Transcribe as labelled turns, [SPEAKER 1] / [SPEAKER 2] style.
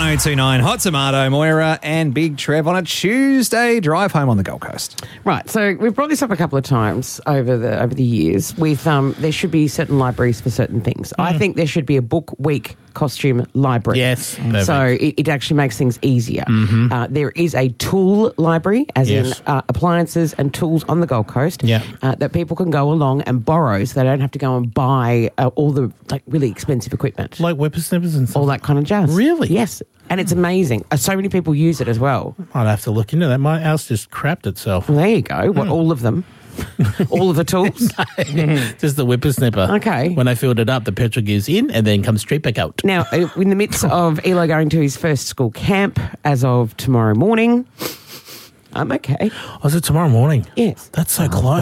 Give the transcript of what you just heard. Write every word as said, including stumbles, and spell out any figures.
[SPEAKER 1] oh two nine Hot Tomato, Moira and Big Trev on a Tuesday drive home on the Gold Coast.
[SPEAKER 2] Right, so we've brought this up a couple of times over the over the years. With um, there should be certain libraries for certain things. Mm. I think there should be a book week costume library.
[SPEAKER 3] Yes, perfect.
[SPEAKER 2] So it, it actually makes things easier. Mm-hmm. Uh, there is a tool library, as yes. in uh, appliances and tools on the Gold Coast,
[SPEAKER 3] yeah.
[SPEAKER 2] uh, that people can go along and borrow, so they don't have to go and buy uh, all the like really expensive equipment,
[SPEAKER 3] like whippersnippers and stuff.
[SPEAKER 2] all that kind of jazz.
[SPEAKER 3] Really?
[SPEAKER 2] Yes. And it's amazing. Uh, so many people use it as well.
[SPEAKER 3] I'd have to look into that. My house just crapped itself.
[SPEAKER 2] Well, there you go. What, mm. all of them? All of the tools?
[SPEAKER 3] No, just the whippersnipper.
[SPEAKER 2] Okay.
[SPEAKER 3] When I filled it up, the petrol goes in and then comes straight back out.
[SPEAKER 2] Now, in the midst of Eli going to his first school camp as of tomorrow morning, I'm okay.
[SPEAKER 3] Oh, is it tomorrow morning?
[SPEAKER 2] Yes.
[SPEAKER 3] That's so close.